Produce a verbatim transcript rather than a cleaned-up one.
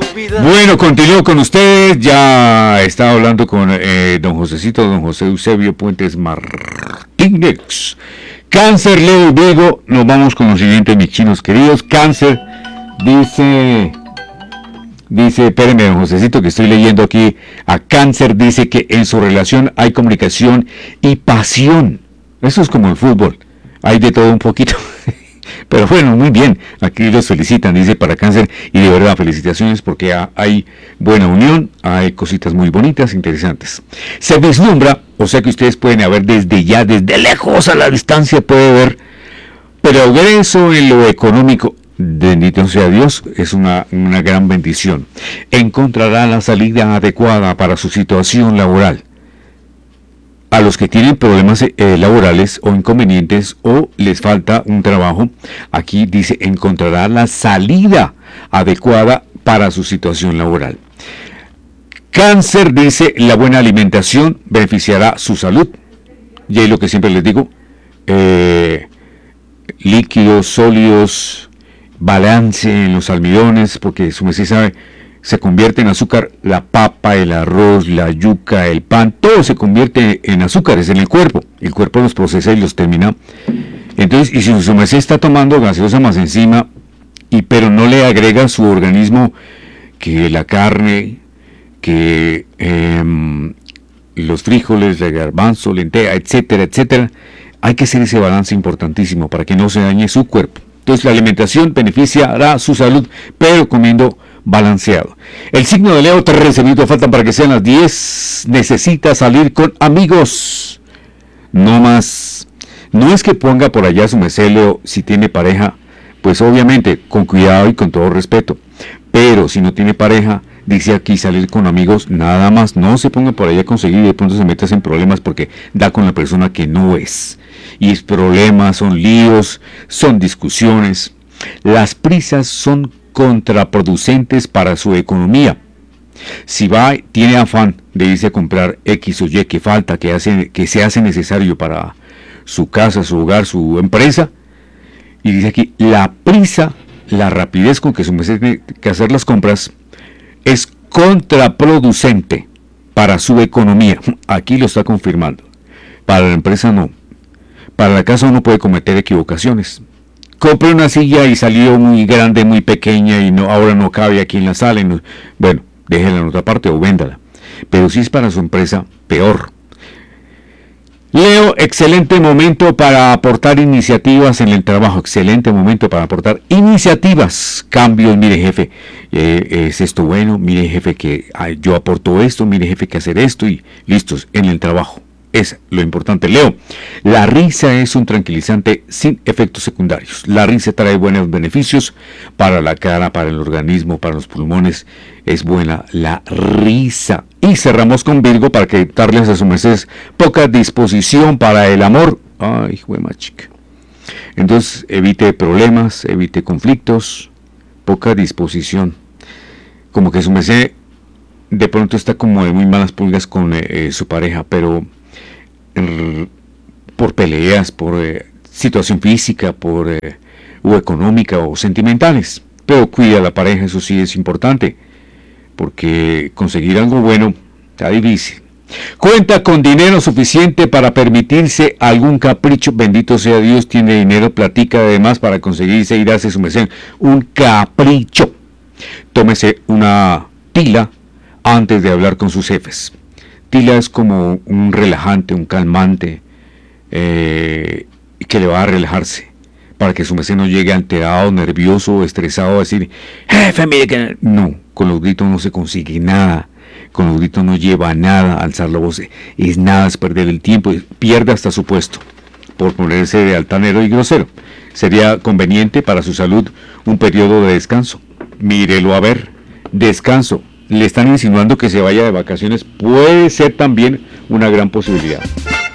Bueno, continúo con ustedes. Ya estaba hablando con eh, don Josecito, don José Eusebio Puentes Martínez. Cáncer, Leo y Virgo. Nos vamos con lo siguiente, mis chinos queridos. Cáncer, dice... Dice, espérenme, don Josecito, que estoy leyendo aquí. A Cáncer dice que en su relación hay comunicación y pasión. Eso es como el fútbol. Hay de todo un poquito. Pero bueno, muy bien. Aquí los felicitan, dice, para Cáncer. Y de verdad, felicitaciones porque hay buena unión, hay cositas muy bonitas, interesantes. Se vislumbra, o sea que ustedes pueden ver desde ya, desde lejos a la distancia, puede ver progreso en lo económico. Bendito sea Dios, es una, una gran bendición. Encontrará la salida adecuada para su situación laboral. A los que tienen problemas eh, laborales o inconvenientes o les falta un trabajo, aquí dice encontrará la salida adecuada para su situación laboral. Cáncer dice la buena alimentación beneficiará su salud. Y ahí lo que siempre les digo, eh, líquidos, sólidos, balance en los almidones, porque su merced sabe, se convierte en azúcar, la papa, el arroz, la yuca, el pan, todo se convierte en azúcares en el cuerpo, el cuerpo los procesa y los termina. Entonces, y si su merced está tomando gaseosa más encima, y pero no le agrega a su organismo que la carne, que eh, los frijoles, el garbanzo, lenteja, etcétera, etcétera, hay que hacer ese balance importantísimo para que no se dañe su cuerpo. Entonces la alimentación beneficiará su salud, pero comiendo balanceado. El signo de Leo, trece minutos faltan para que sean las diez. Necesita salir con amigos. No más. No es que ponga por allá su merced, Leo, si tiene pareja, pues obviamente con cuidado y con todo respeto. Pero si no tiene pareja, dice aquí salir con amigos, nada más. No se ponga por allá a conseguir y de pronto se metas en problemas porque da con la persona que no es. Y es problemas, son líos, son discusiones. Las prisas son contraproducentes para su economía. Si va, tiene afán de irse a comprar X o Y que falta, que, hace, que se hace necesario para su casa, su hogar, su empresa, y dice aquí, la prisa, la rapidez con que su merced tiene que hacer las compras, es contraproducente para su economía. Aquí lo está confirmando. Para la empresa no. Para la casa uno puede cometer equivocaciones. Compré una silla y salió muy grande, muy pequeña y no, ahora no cabe aquí en la sala. Y no, bueno, déjela en otra parte o véndala. Pero si es para su empresa, peor. Leo, excelente momento para aportar iniciativas en el trabajo. Excelente momento para aportar iniciativas. Cambios, mire jefe, eh, ¿es esto bueno? Mire jefe que ay, yo aporto esto, mire jefe que hacer esto y listos en el trabajo. Es lo importante. Leo, la risa es un tranquilizante sin efectos secundarios. La risa trae buenos beneficios para la cara, para el organismo, para los pulmones. Es buena la risa. Y cerramos con Virgo para que darles a su merced poca disposición para el amor. Ay, juema chica. Entonces, evite problemas, evite conflictos, poca disposición. Como que su merced de pronto está como de muy malas pulgas con eh, su pareja, pero por peleas, por eh, situación física, por eh, o económica o sentimentales. Pero cuida a la pareja, eso sí es importante, porque conseguir algo bueno está difícil. Cuenta con dinero suficiente para permitirse algún capricho. Bendito sea Dios, tiene dinero, platica además para conseguirse y darse su merced un capricho. Tómese una tila antes de hablar con sus jefes. Tila es como un relajante, un calmante, eh, que le va a relajarse, para que su merced no llegue alterado, nervioso, estresado, a decir, jefe, mire que... No, con los gritos no se consigue nada, con los gritos no lleva nada, alzar la voz es nada, es perder el tiempo, pierde hasta su puesto, por ponerse de altanero y grosero. Sería conveniente para su salud un periodo de descanso. Mírelo a ver, descanso. Le están insinuando que se vaya de vacaciones, puede ser también una gran posibilidad.